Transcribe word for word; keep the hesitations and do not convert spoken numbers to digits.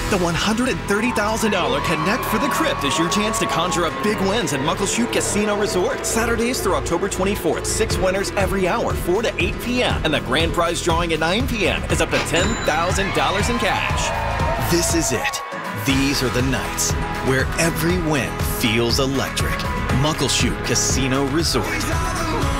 The one hundred thirty thousand dollars Connect for the Crypt is your chance to conjure up big wins at Muckleshoot Casino Resort. Saturdays through October twenty-fourth, six winners every hour, four to eight p.m. And the grand prize drawing at nine p.m. is up to ten thousand dollars in cash. This is it. These are the nights where every win feels electric. Muckleshoot Casino Resort.